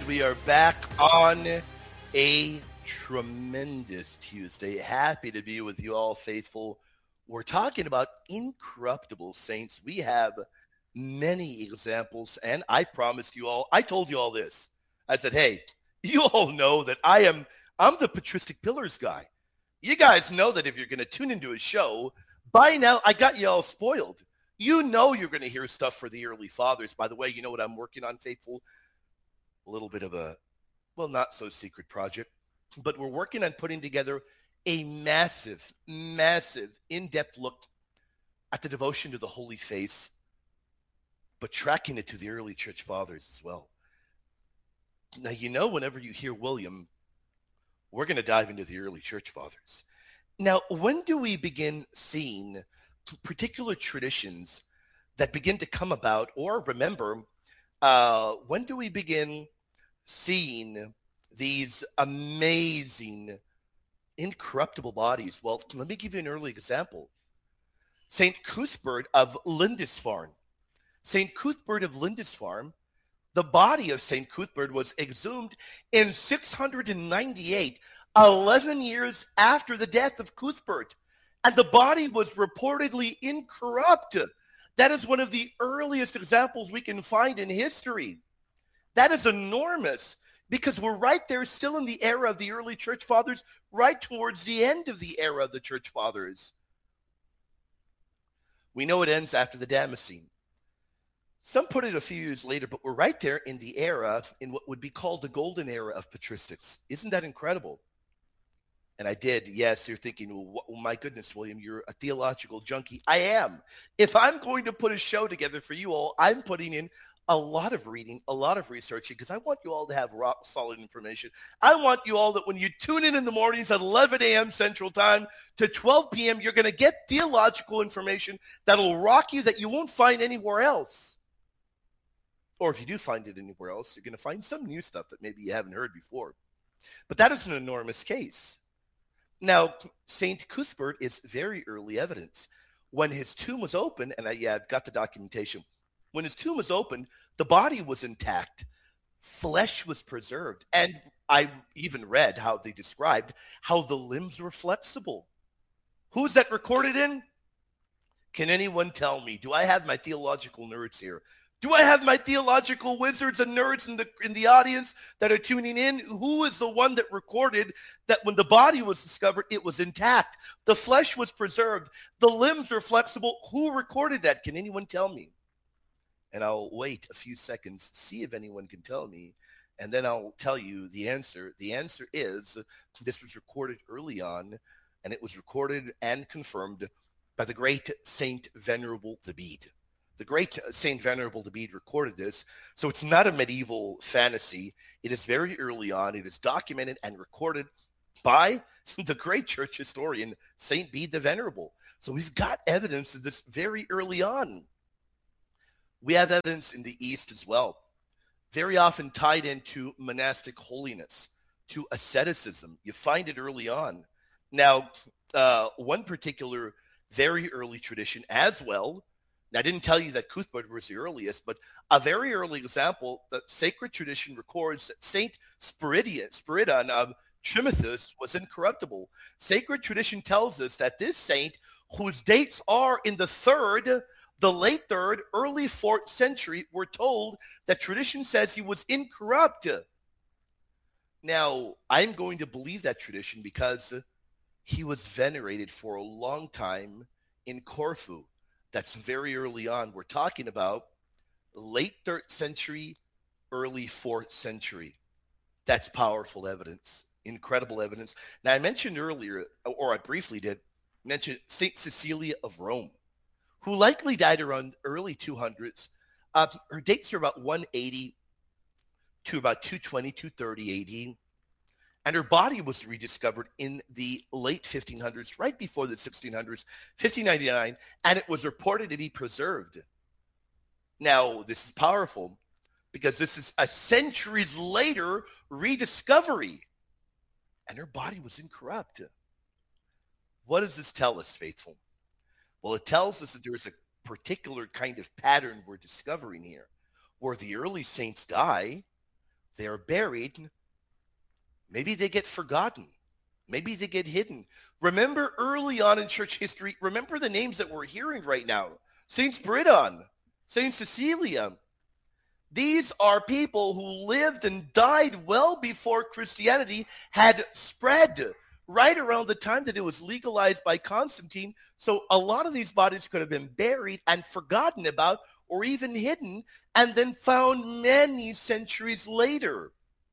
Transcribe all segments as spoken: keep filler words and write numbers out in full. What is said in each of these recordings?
We are back on a tremendous Tuesday. Happy to be with you all, faithful. We're talking about incorruptible saints. We have many examples, and I promised you all, I told you all this. I said, hey, you all know that I am, I'm the patristic pillars guy. You guys know that if you're going to tune into a show, by now I got you all spoiled. You know you're going to hear stuff for the early fathers. By the way, you know what I'm working on, faithful? A little bit of a, well, not so secret project, but we're working on putting together a massive, massive, in-depth look at the devotion to the Holy Face, but tracking it to the early church fathers as well. Now, you know, whenever you hear William, we're going to dive into the early church fathers. Now, when do we begin seeing particular traditions that begin to come about, or remember, uh, when do we begin seeing these amazing, incorruptible bodies? Well, let me give you an early example. Saint Cuthbert of Lindisfarne. Saint Cuthbert of Lindisfarne, the body of Saint Cuthbert was exhumed in six hundred ninety-eight, eleven years after the death of Cuthbert, and the body was reportedly incorrupt. That is one of the earliest examples we can find in history. That is enormous, because we're right there still in the era of the early church fathers, right towards the end of the era of the church fathers. We know it ends after the Damascene. Some put it a few years later, but we're right there in the era, in what would be called the golden era of patristics. Isn't that incredible? And I did. Yes, you're thinking, well, oh my goodness, William, you're a theological junkie. I am. If I'm going to put a show together for you all, I'm putting in a lot of reading, a lot of researching, because I want you all to have rock solid information. I want you all that when you tune in in the mornings at eleven a.m. Central Time to twelve p.m., you're going to get theological information that'll rock you that you won't find anywhere else. Or if you do find it anywhere else, you're going to find some new stuff that maybe you haven't heard before. But that is an enormous case. Now, Saint Cuthbert is very early evidence. When his tomb was open, and I, yeah, I've got the documentation. When his tomb was opened, the body was intact. Flesh was preserved. And I even read how they described how the limbs were flexible. Who's that recorded in? Can anyone tell me? Do I have my theological nerds here? Do I have my theological wizards and nerds in the in the audience that are tuning in? Who is the one that recorded that when the body was discovered, it was intact? The flesh was preserved. The limbs are flexible. Who recorded that? Can anyone tell me? And I'll wait a few seconds, see if anyone can tell me, and then I'll tell you the answer. The answer is this was recorded early on, and it was recorded and confirmed by the great Saint Venerable the Bede. The great Saint Venerable the Bede recorded this, so it's not a medieval fantasy. It is very early on. It is documented and recorded by the great church historian, Saint Bede the Venerable. So we've got evidence of this very early on. We have evidence in the East as well, very often tied into monastic holiness, to asceticism. You find it early on. Now, uh, one particular very early tradition as well, now, I didn't tell you that Cuthbert was the earliest, but a very early example, the sacred tradition records that Saint Spiridon, Spiridon of Trimithus was incorruptible. Sacred tradition tells us that this saint, whose dates are in the third, the late third, early fourth century, we're told that tradition says he was incorrupt. Now, I'm going to believe that tradition because he was venerated for a long time in Corfu. That's very early on. We're talking about late third century, early fourth century. That's powerful evidence, incredible evidence. Now, I mentioned earlier, or I briefly did, mention Saint Cecilia of Rome, who likely died around early two hundreds. Uh, her dates are about one eighty to about two twenty, two thirty A D. And her body was rediscovered in the late fifteen hundreds, right before the sixteen hundreds, fifteen ninety-nine, and it was reported to be preserved. Now, this is powerful because this is a centuries later rediscovery, and her body was incorrupt. What does this tell us, faithful? Well, it tells us that there is a particular kind of pattern we're discovering here, where the early saints die, They are buried. Maybe they get forgotten. Maybe they get hidden. Remember early on in church history, remember the names that we're hearing right now. Saint Spiridon, Saint Cecilia. These are people who lived and died well before Christianity had spread, right around the time that it was legalized by Constantine. So a lot of these bodies could have been buried and forgotten about or even hidden and then found many centuries later,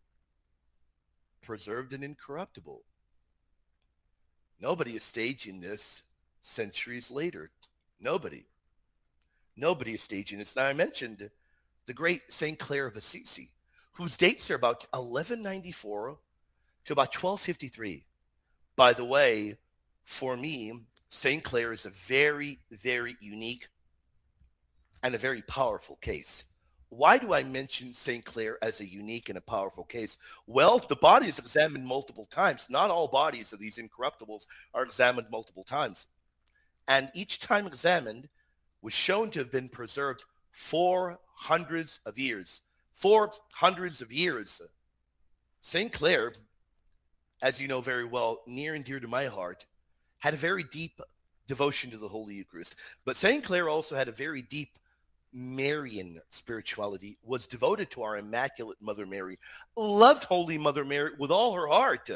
preserved and incorruptible. Nobody is staging this centuries later. Nobody. Nobody is staging this. Now, I mentioned the great Saint Clare of Assisi, whose dates are about eleven ninety-four to about twelve fifty-three. By the way, for me, Saint Clare is a very, very unique and a very powerful case. Why do I mention Saint Clare as a unique and a powerful case? Well, the body is examined multiple times. Not all bodies of these incorruptibles are examined multiple times. And each time examined was shown to have been preserved for hundreds of years. For hundreds of years. Saint Clare, as you know very well, near and dear to my heart, had a very deep devotion to the Holy Eucharist. But Saint Clare also had a very deep Marian spirituality, was devoted to our Immaculate Mother Mary, loved Holy Mother Mary with all her heart.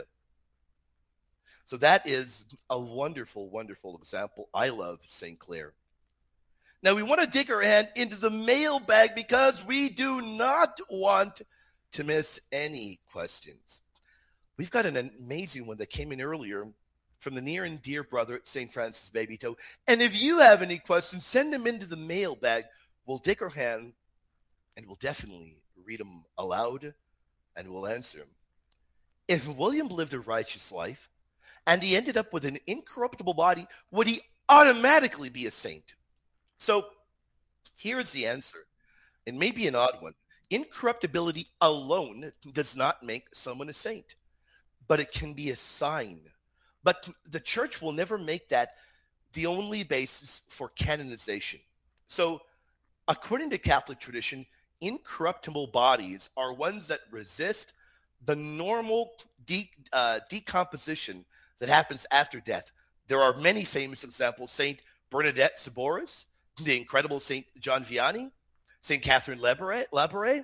So that is a wonderful, wonderful example. I love Saint Clare. Now we want to dig our hand into the mailbag because we do not want to miss any questions. We've got an amazing one that came in earlier from the near and dear brother at Saint Francis Baby Toe. And if you have any questions, send them into the mailbag. We'll dig our hand, and we'll definitely read them aloud, and we'll answer them. If William lived a righteous life, and he ended up with an incorruptible body, would he automatically be a saint? So here's the answer. It may be an odd one. Incorruptibility alone does not make someone a saint, but it can be a sign. But the church will never make that the only basis for canonization. So according to Catholic tradition, incorruptible bodies are ones that resist the normal de- uh, decomposition that happens after death. There are many famous examples. Saint Bernadette Soubirous, the incredible Saint John Vianney, Saint Catherine Labouré.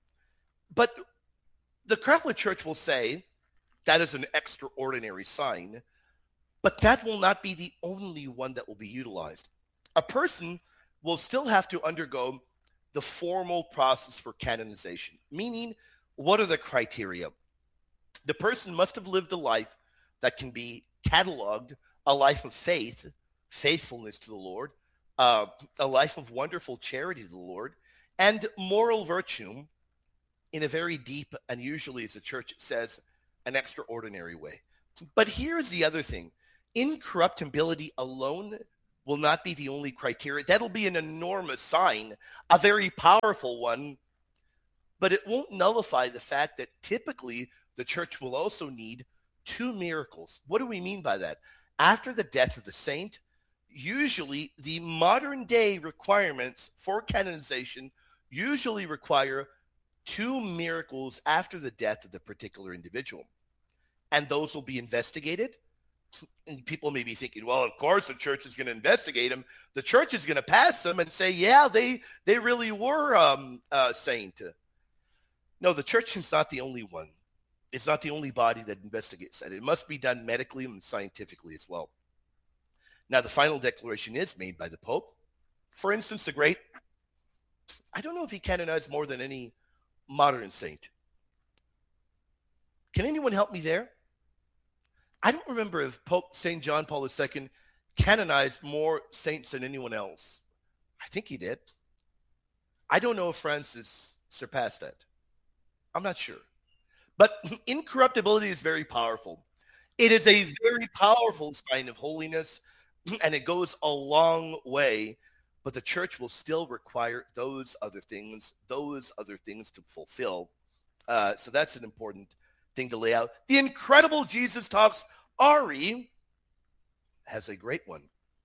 But the Catholic Church will say that is an extraordinary sign, but that will not be the only one that will be utilized. A person will still have to undergo the formal process for canonization, meaning what are the criteria? The person must have lived a life that can be cataloged, a life of faith, faithfulness to the Lord, uh, a life of wonderful charity to the Lord, and moral virtue in a very deep and usually, as the church says, an extraordinary way. But here's the other thing. Incorruptibility alone will not be the only criteria. That'll be an enormous sign, a very powerful one, but it won't nullify the fact that typically the church will also need two miracles. What do we mean by that? After the death of the saint, usually the modern day requirements for canonization usually require two miracles after the death of the particular individual. And those will be investigated. And people may be thinking, well, of course the church is going to investigate them. The church is going to pass them and say, yeah, they they really were um, a saint. No, the church is not the only one. It's not the only body that investigates that. It must be done medically and scientifically as well. Now, the final declaration is made by the Pope. For instance, the great, I don't know if he canonized more than any modern saint. Can anyone help me there? I don't remember if Pope Saint John Paul the Second canonized more saints than anyone else. I think he did. I don't know if Francis surpassed that. I'm not sure. But incorruptibility is very powerful. It is a very powerful sign of holiness, and it goes a long way. But the church will still require those other things, those other things to fulfill. Uh, so that's an important thing to lay out. The incredible Jesus Talks Ari has a great one.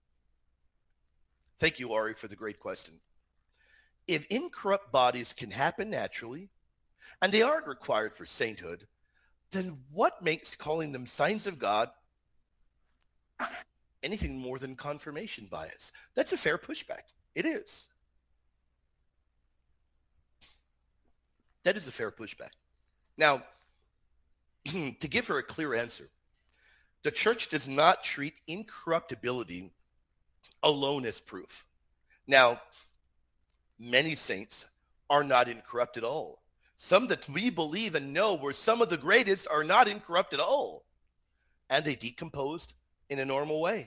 Thank you, Ari, for the great question. If incorrupt bodies can happen naturally, and they aren't required for sainthood, then what makes calling them signs of God anything more than confirmation bias? That's a fair pushback. It is. That is a fair pushback. Now, to give her a clear answer, the church does not treat incorruptibility alone as proof. Now, many saints are not incorrupt at all. Some that we believe and know were some of the greatest are not incorrupt at all. And they decomposed in a normal way.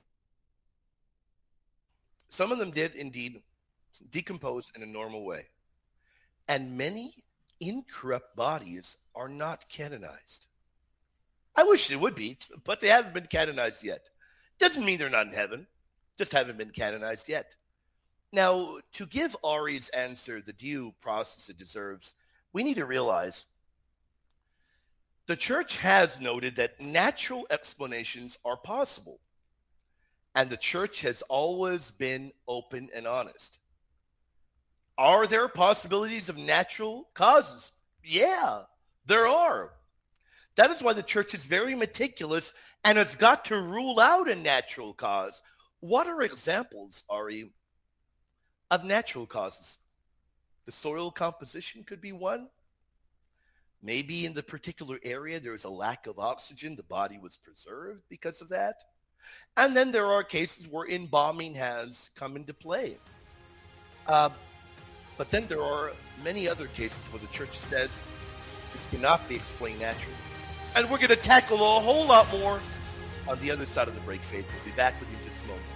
Some of them did indeed decompose in a normal way. And many incorrupt bodies are not canonized. I wish they would be, but they haven't been canonized yet. Doesn't mean they're not in heaven, just haven't been canonized yet. Now, to give Ari's answer the due process it deserves, we need to realize the church has noted that natural explanations are possible, and the church has always been open and honest. Are there possibilities of natural causes? Yeah, there are. That is why the church is very meticulous and has got to rule out a natural cause. What are examples, Ari, of natural causes? The soil composition could be one. Maybe in the particular area there is a lack of oxygen. The body was preserved because of that. And then there are cases where embalming has come into play. Uh, but then there are many other cases where the church says this cannot be explained naturally. And we're going to tackle a whole lot more on the other side of the break, Faith. We'll be back with you in just a moment.